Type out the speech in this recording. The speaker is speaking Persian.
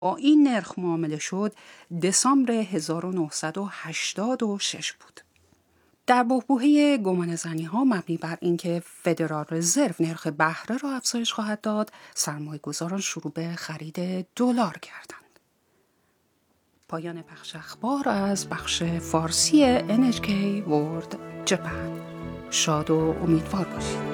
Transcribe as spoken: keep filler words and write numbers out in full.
با این نرخ معامله شد دسامبر هزار و نهصد و هشتاد و شش بود. در بحبوحه گمانه‌زنی ها مبنی بر اینکه فدرال رزرو نرخ بهره را افزایش خواهد داد، سرمایه‌گذاران شروع به خرید دلار کردند. پایان بخش اخبار از بخش فارسی ان اچ کی World Japan. شاد و امیدوار باشید.